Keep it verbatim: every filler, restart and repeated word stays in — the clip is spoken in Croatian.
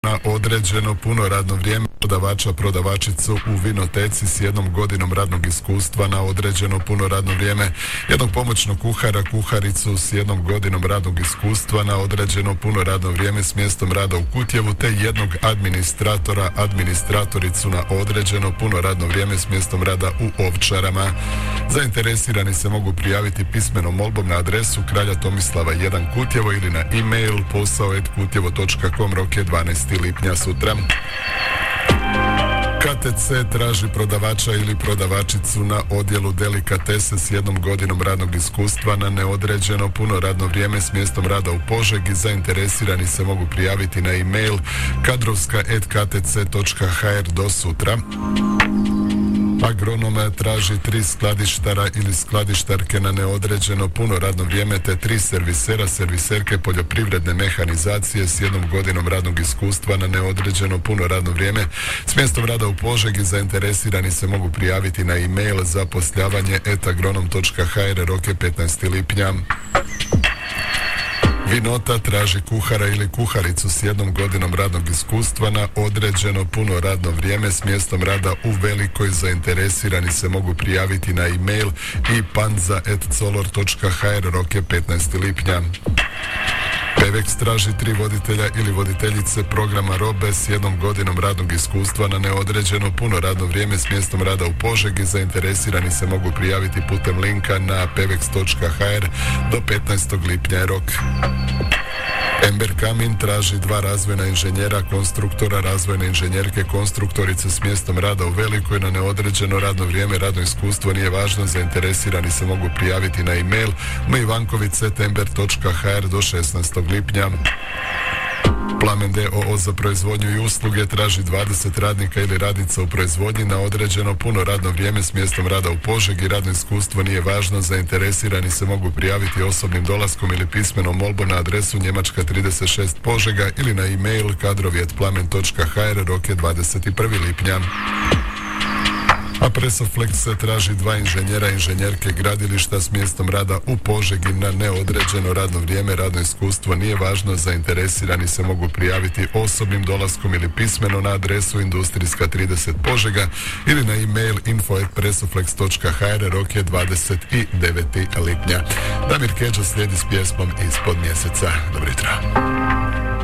na određeno puno radno vrijeme, prodavača, prodavačicu u vinoteci s jednom godinom radnog iskustva na određeno puno radno vrijeme, jednog pomoćnog kuhara, kuharicu s jednom godinom radnog iskustva na određeno puno radno vrijeme s mjestom rada u Kutjevu, te jednog administratora, administratoricu na određeno puno radno vrijeme s mjestom rada u Ovčarama. Zainteresirani se mogu prijaviti pismenom molbom na adresu Kralja Tomislava jedan Kutjevo ili na e-mail posao et kutjevo točka com. Rok je dvanaesti lipnja sutra. K T C traži prodavača ili prodavačicu na odjelu delikatese s jednom godinom radnog iskustva na neodređeno puno radno vrijeme s mjestom rada u Požegi. Zainteresirani se mogu prijaviti na e-mail kadrovska et k t c točka h r do sutra. Agronoma traži tri skladištara ili skladištarke na neodređeno puno radno vrijeme te tri servisera, serviserke poljoprivredne mehanizacije s jednom godinom radnog iskustva na neodređeno puno radno vrijeme s mjestom rada u Požegi. Zainteresirani se mogu prijaviti na e-mail zaposljavanje et agronom točka h r. Rok je petnaesti lipnja. Vinota traži kuhara ili kuharicu s jednom godinom radnog iskustva na određeno puno radno vrijeme s mjestom rada u Velikoj. Zainteresirani se mogu prijaviti na e-mail i panza et color točka h r. Rok je petnaesti lipnja. Pevex traži tri voditelja ili voditeljice programa robe s jednom godinom radnog iskustva na neodređeno puno radno vrijeme s mjestom rada u Požegi. Zainteresirani se mogu prijaviti putem linka na pevex točka h r. Do petnaestog lipnja je rok. Ember Kamin traži dva razvojna inženjera, konstruktora, razvojne inženjerke, konstruktorice s mjestom rada u Velikoj na neodređeno radno vrijeme. Radno iskustvo nije važno. Zainteresirani se mogu prijaviti na e-mail mivankovic et ember točka h r do šesnaestog lipnja. Plamen d o o za proizvodnju i usluge traži dvadeset radnika ili radnica u proizvodnji na određeno puno radno vrijeme s mjestom rada u Požegi. Radno iskustvo nije važno. Zainteresirani se mogu prijaviti osobnim dolaskom ili pismenom molbom na adresu Njemačka trideset šest Požega ili na e-mail kadrovi et plamen točka h r. Rok je dvadeset prvi lipnja. A Presoflex se traži dva inženjera, inženjerke gradilišta s mjestom rada u Požegi na neodređeno radno vrijeme. Radno iskustvo nije važno. Zainteresirani se mogu prijaviti osobnim dolaskom ili pismeno na adresu Industrijska trideset Požega ili na e-mail info et presoflex točka h r. Rok je dvadeset deveti lipnja. Damir Keđa slijedi s pjesmom Ispod mjeseca. Dobro jutro.